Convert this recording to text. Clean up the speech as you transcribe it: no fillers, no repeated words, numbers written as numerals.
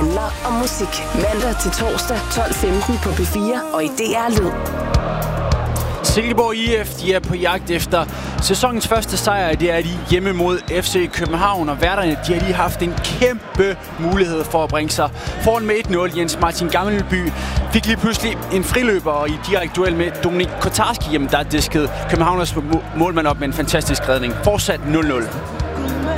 handler om musik. Mandag til torsdag 12:15 på P4 og i DR Lyd. Silkeborg IF, de er på jagt efter sæsonens første sejr. Det er de hjemme mod FC København, og værterne, de har lige haft en kæmpe mulighed for at bringe sig foran med 1-0. Jens Martin Gammelby fik lige pludselig en friløber, og i direkte duel med Dominik Kotarski, jamen der diskede Københavners målmand op med en fantastisk redning. Fortsat 0-0.